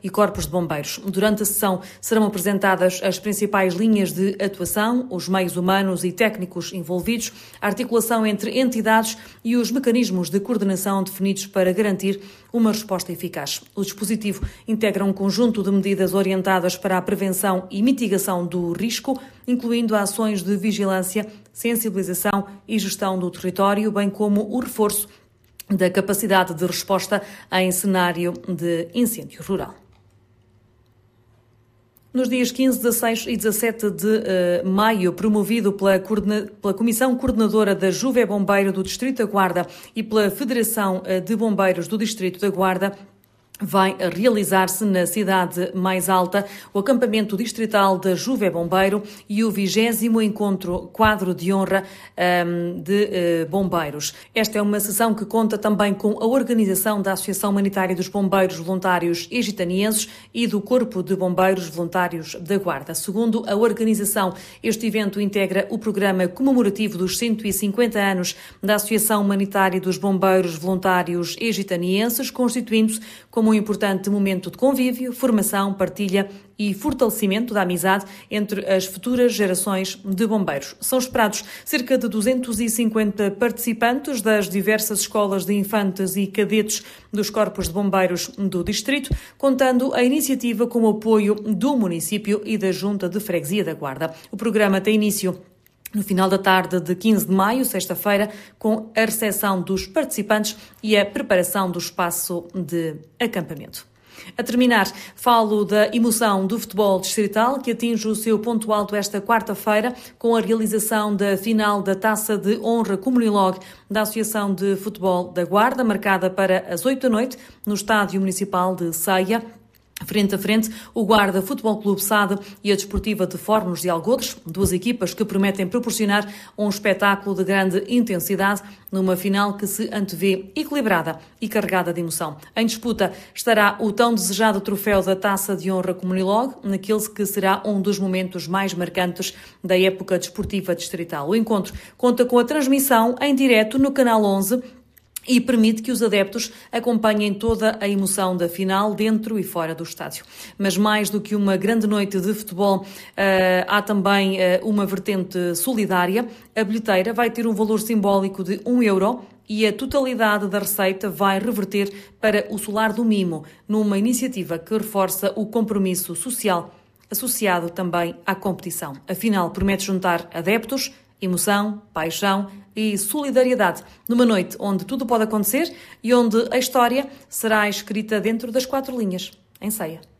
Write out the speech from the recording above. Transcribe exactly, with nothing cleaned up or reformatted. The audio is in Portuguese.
e corpos de bombeiros. Durante a sessão serão apresentadas as principais linhas de atuação, os meios humanos e técnicos envolvidos, a articulação entre entidades e os mecanismos de coordenação definidos para garantir uma resposta eficaz. O dispositivo integra um conjunto de medidas orientadas para a prevenção e mitigação do risco, incluindo ações de vigilância, sensibilização e gestão do território, bem como o reforço da capacidade de resposta em cenário de incêndio rural. Nos dias quinze, dezasseis e dezassete de uh, maio, promovido pela, pela Comissão Coordenadora da Juve Bombeiro do Distrito da Guarda e pela Federação de Bombeiros do Distrito da Guarda, vai realizar-se na cidade mais alta o acampamento distrital da Juve Bombeiro e o vigésimo encontro quadro de honra um, de uh, bombeiros. Esta é uma sessão que conta também com a organização da Associação Humanitária dos Bombeiros Voluntários Egitanienses e do Corpo de Bombeiros Voluntários da Guarda. Segundo a organização, este evento integra o programa comemorativo dos cento e cinquenta anos da Associação Humanitária dos Bombeiros Voluntários Egitanienses, constituindo-se como um importante momento de convívio, formação, partilha e fortalecimento da amizade entre as futuras gerações de bombeiros. São esperados cerca de duzentos e cinquenta participantes das diversas escolas de infantes e cadetes dos corpos de bombeiros do distrito, contando a iniciativa com o apoio do município e da Junta de Freguesia da Guarda. O programa tem início no final da tarde de quinze de maio, sexta-feira, com a recepção dos participantes e a preparação do espaço de acampamento. A terminar, falo da emoção do futebol distrital, que atinge o seu ponto alto esta quarta-feira, com a realização da final da Taça de Honra Comunilog da Associação de Futebol da Guarda, marcada para as oito da noite, no Estádio Municipal de Ceia. Frente a frente, o Guarda Futebol Clube Sade e a Desportiva de Fornos de Algodres, duas equipas que prometem proporcionar um espetáculo de grande intensidade numa final que se antevê equilibrada e carregada de emoção. Em disputa estará o tão desejado troféu da Taça de Honra Comunilog, naquele que será um dos momentos mais marcantes da época desportiva distrital. O encontro conta com a transmissão em direto no Canal onze, e permite que os adeptos acompanhem toda a emoção da final dentro e fora do estádio. Mas mais do que uma grande noite de futebol, há também uma vertente solidária. A bilheteira vai ter um valor simbólico de um euro e a totalidade da receita vai reverter para o Solar do Mimo, numa iniciativa que reforça o compromisso social associado também à competição. A final promete juntar adeptos, emoção, paixão e solidariedade, numa noite onde tudo pode acontecer e onde a história será escrita dentro das quatro linhas, em Ceia.